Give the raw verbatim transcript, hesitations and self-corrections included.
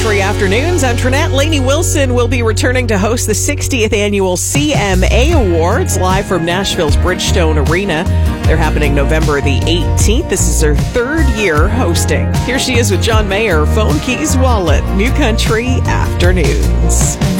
Country Afternoons. I'm Trinette. Lainey Wilson will be returning to host the sixtieth annual C M A Awards live from Nashville's Bridgestone Arena. They're happening November the eighteenth. This is her third year hosting. Here she is with John Mayer, Phone Keys Wallet, New Country Afternoons.